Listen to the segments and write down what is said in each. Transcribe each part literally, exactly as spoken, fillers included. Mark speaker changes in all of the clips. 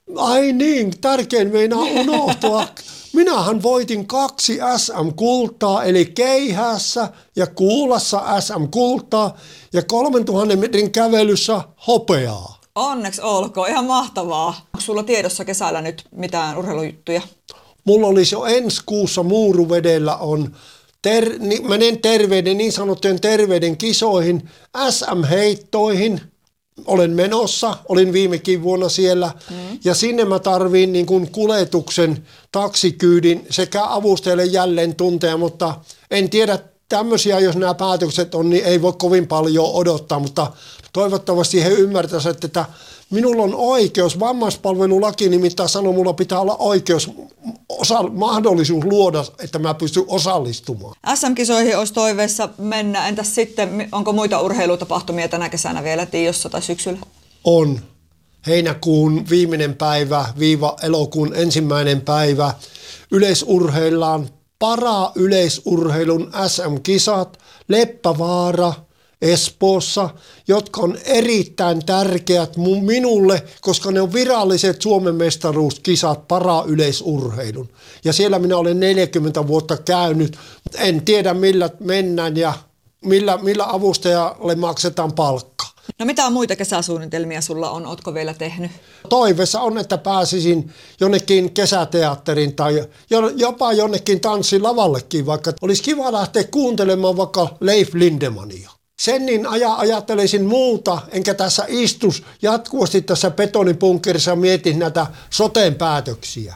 Speaker 1: Ai niin, tärkein meinaa unohtua. Minähän voitin kaksi S M-kultaa, eli keihässä ja kuulassa S M-kultaa ja kolmentuhannen metrin kävelyssä hopeaa.
Speaker 2: Onneksi olkoon, ihan mahtavaa. Onko sulla tiedossa kesällä nyt mitään urheilujuttuja?
Speaker 1: Mulla olisi jo ensi kuussa Muuruvedellä on, ter, ni, menen terveyden, niin sanottujen terveyden kisoihin, S M-heittoihin. Olen menossa, olin viimekin vuonna siellä mm. ja sinne mä tarviin niin kuin kuljetuksen, taksikyydin sekä avustajalle jälleen tunteja, mutta en tiedä tämmöisiä, jos nämä päätökset on, niin ei voi kovin paljon odottaa, mutta toivottavasti he ymmärtäisivät, että minulla on oikeus, vammaispalvelulaki nimittäin sanoo, mulla pitää olla oikeus, osa, mahdollisuus luoda, että mä pystyn osallistumaan.
Speaker 2: S M-kisoihin olisi toiveessa mennä. Entäs sitten, onko muita urheilutapahtumia tänä kesänä vielä Tiossa tai syksyllä?
Speaker 1: On. Heinäkuun viimeinen päivä, viiva elokuun ensimmäinen päivä. Yleisurheillaan para-yleisurheilun S M-kisat, Leppävaara, Espoossa, jotka on erittäin tärkeät minulle, koska ne on viralliset Suomen mestaruuskisat para-yleisurheilun. Ja siellä minä olen neljäkymmentä vuotta käynyt. En tiedä millä mennään ja millä, millä avustajalle maksetaan palkka.
Speaker 2: No mitä muita kesäsuunnitelmia sulla on? Ootko vielä tehnyt?
Speaker 1: Toiveessa on, että pääsisin jonnekin kesäteatterin tai jopa jonnekin tanssilavallekin, vaikka olisi kiva lähteä kuuntelemaan vaikka Leif Lindemania. Sen niin aja, ajattelisin muuta, enkä tässä istus jatkuvasti tässä betonipunkkerissa mietin näitä soteen päätöksiä.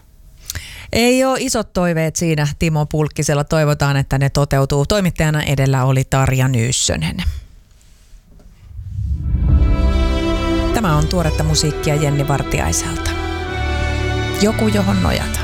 Speaker 3: Ei ole isot toiveet siinä Timo Pulkkisella. Toivotaan, että ne toteutuu. Toimittajana edellä oli Tarja Nyyssönen. Tämä on tuoretta musiikkia Jenni Vartiaiselta. Joku, johon nojata.